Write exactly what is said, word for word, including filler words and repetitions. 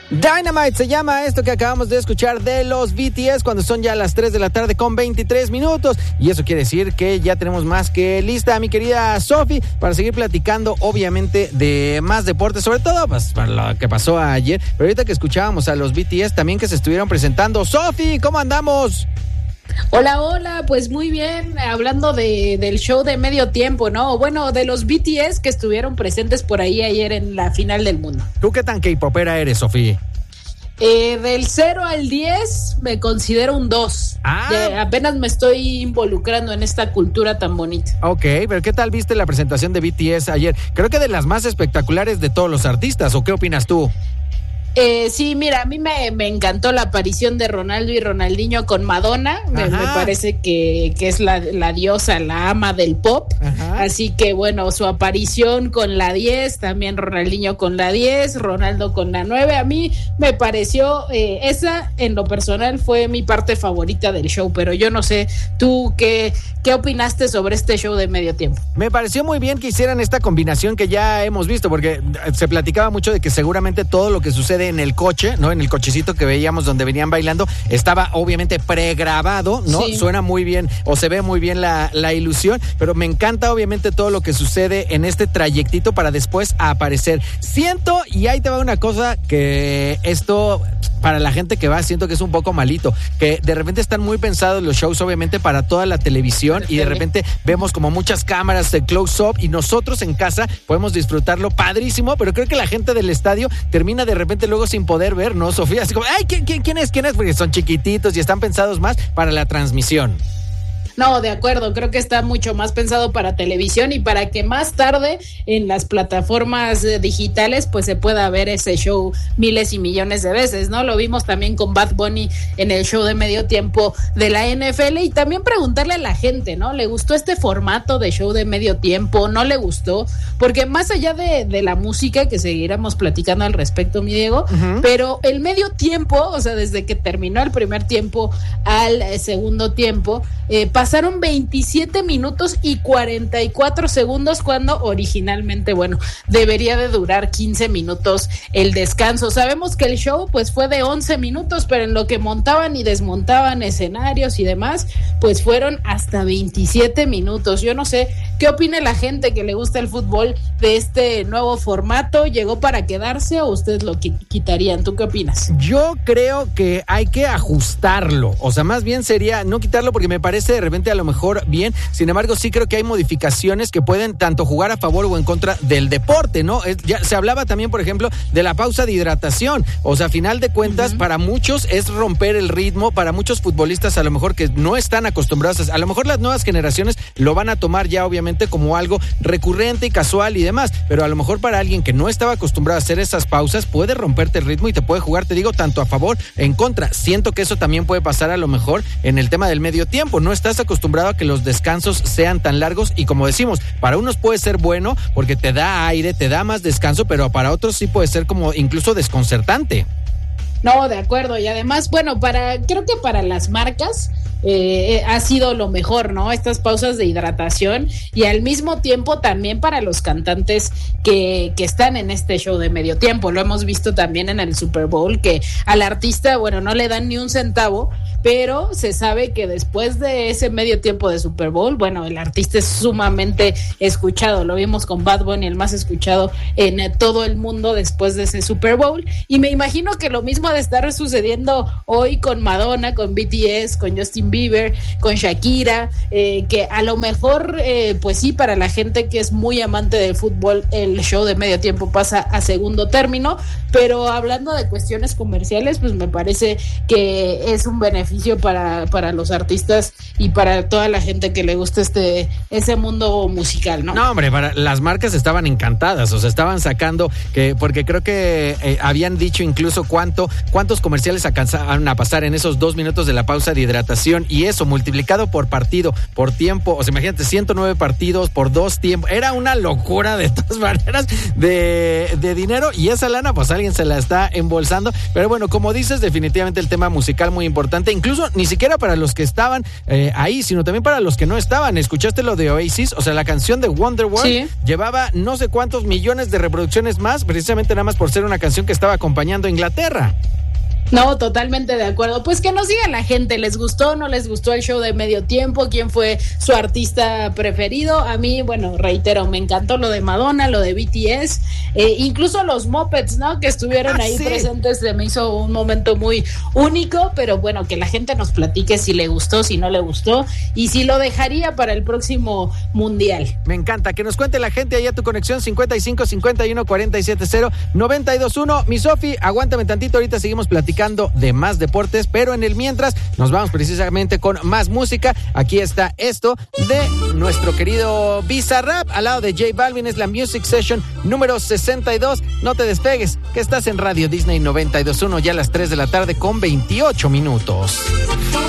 Dynamite se llama esto que acabamos de escuchar de los B T S cuando son ya las tres de la tarde con veintitrés minutos. Y eso quiere decir que ya tenemos más que lista, mi querida Sofi, para seguir platicando, obviamente, de más deportes, sobre todo pues, para lo que pasó ayer. Pero ahorita que escuchábamos a los B T S también que se estuvieron presentando. Sofi, ¿cómo andamos? Hola, hola, pues muy bien, hablando de, del show de medio tiempo, ¿no? Bueno, de los B T S que estuvieron presentes por ahí ayer en la final del mundo. ¿Tú qué tan K-popera eres, Sofía? Eh, del cero al diez me considero un dos. Ah. De, apenas me estoy involucrando en esta cultura tan bonita. Ok, pero ¿qué tal viste la presentación de B T S ayer? Creo que de las más espectaculares de todos los artistas, ¿o qué opinas tú? Eh, sí, mira, a mí me, me encantó la aparición de Ronaldo y Ronaldinho con Madonna. Me, me parece que, que es la, la diosa, la ama del pop. Ajá. Así que bueno, su aparición con la diez, también Ronaldinho con la diez, Ronaldo con la nueve. A mí me pareció, eh, esa en lo personal fue mi parte favorita del show, pero yo no sé, tú qué, qué opinaste sobre este show de medio tiempo. Me pareció muy bien que hicieran esta combinación que ya hemos visto, porque se platicaba mucho de que seguramente todo lo que sucede en el coche, ¿no? En el cochecito que veíamos donde venían bailando, estaba obviamente pregrabado, ¿no? Sí. Suena muy bien o se ve muy bien la, la ilusión, pero me encanta obviamente todo lo que sucede en este trayectito para después aparecer. Siento, y ahí te va una cosa, que esto para la gente que va, siento que es un poco malito, que de repente están muy pensados los shows obviamente para toda la televisión y de repente vemos como muchas cámaras de close-up y nosotros en casa podemos disfrutarlo padrísimo, pero creo que la gente del estadio termina de repente luego sin poder ver, ¿no, Sofía? Así como, ay, ¿quién, quién, quién es? ¿Quién es? Porque son chiquititos y están pensados más para la transmisión. No, de acuerdo, creo que está mucho más pensado para televisión y para que más tarde en las plataformas eh, digitales pues se pueda ver ese show miles y millones de veces, ¿no? Lo vimos también con Bad Bunny en el show de medio tiempo de la N F L y también preguntarle a la gente, ¿no? ¿Le gustó este formato de show de medio tiempo? ¿No le gustó? Porque más allá de, de la música, que seguiremos platicando al respecto, mi Diego, uh-huh. pero el medio tiempo, o sea, desde que terminó el primer tiempo al eh, segundo tiempo, eh, pasaron veintisiete minutos y cuarenta y cuatro segundos cuando originalmente, bueno, debería de durar quince minutos el descanso. Sabemos que el show pues fue de once minutos, pero en lo que montaban y desmontaban escenarios y demás, pues fueron hasta veintisiete minutos. Yo no sé qué opina la gente que le gusta el fútbol de este nuevo formato. ¿Llegó para quedarse o ustedes lo quitarían? ¿Tú qué opinas? Yo creo que hay que ajustarlo, o sea, más bien sería no quitarlo porque me parece de repente a lo mejor bien, sin embargo sí creo que hay modificaciones que pueden tanto jugar a favor o en contra del deporte, ¿no? Es, ya se hablaba también, por ejemplo, de la pausa de hidratación, o sea, a final de cuentas, uh-huh. para muchos es romper el ritmo, para muchos futbolistas a lo mejor que no están acostumbrados, a lo mejor las nuevas generaciones lo van a tomar ya obviamente como algo recurrente y casual y demás, pero a lo mejor para alguien que no estaba acostumbrado a hacer esas pausas, puede romperte el ritmo y te puede jugar, te digo, tanto a favor, en contra. Siento que eso también puede pasar a lo mejor en el tema del medio tiempo, no estás acostumbrado a que los descansos sean tan largos y como decimos, para unos puede ser bueno porque te da aire, te da más descanso, pero para otros sí puede ser como incluso desconcertante. No, de acuerdo, y además, bueno, para creo que para las marcas eh, ha sido lo mejor, ¿no? Estas pausas de hidratación y al mismo tiempo también para los cantantes que, que están en este show de medio tiempo. Lo hemos visto también en el Super Bowl, que al artista, bueno, no le dan ni un centavo, pero se sabe que después de ese medio tiempo de Super Bowl, bueno, el artista es sumamente escuchado. Lo vimos con Bad Bunny, el más escuchado en todo el mundo después de ese Super Bowl, y me imagino que lo mismo de estar sucediendo hoy con Madonna, con B T S, con Justin Bieber, con Shakira, eh, que a lo mejor, eh, pues sí, para la gente que es muy amante del fútbol, el show de medio tiempo pasa a segundo término, pero hablando de cuestiones comerciales, pues me parece que es un beneficio para, para los artistas y para toda la gente que le gusta este ese mundo musical, ¿no? No, hombre, para las marcas estaban encantadas, o sea, estaban sacando, que porque creo que eh, habían dicho incluso cuánto cuántos comerciales alcanzaron a pasar en esos dos minutos de la pausa de hidratación, y eso multiplicado por partido, por tiempo, o sea, imagínate, ciento nueve partidos por dos tiempos, era una locura de todas maneras de, de dinero, y esa lana pues alguien se la está embolsando. Pero bueno, como dices, definitivamente el tema musical muy importante, incluso ni siquiera para los que estaban eh, ahí, sino también para los que no estaban. ¿Escuchaste lo de Oasis? O sea, la canción de Wonderworld sí. llevaba no sé cuántos millones de reproducciones más, precisamente nada más por ser una canción que estaba acompañando a Inglaterra. No, totalmente de acuerdo. Pues que nos diga la gente, ¿les gustó, no les gustó el show de medio tiempo? ¿Quién fue su artista preferido? A mí, bueno, reitero, me encantó lo de Madonna, lo de B T S, eh, incluso los Muppets, ¿no? Que estuvieron ah, ahí sí. presentes, se me hizo un momento muy único, pero bueno, que la gente nos platique si le gustó, si no le gustó, y si lo dejaría para el próximo Mundial. Me encanta, que nos cuente la gente allá tu conexión cincuenta y cinco cincuenta y uno cuarenta y siete cero noventa y dos uno. Mi Sofi, aguántame tantito, ahorita seguimos platicando de más deportes, pero en el mientras nos vamos precisamente con más música. Aquí está esto de nuestro querido Bizarrap al lado de J Balvin, es la Music Session número sesenta y dos. No te despegues, que estás en Radio Disney noventa y dos punto uno, ya a las tres de la tarde con veintiocho minutos.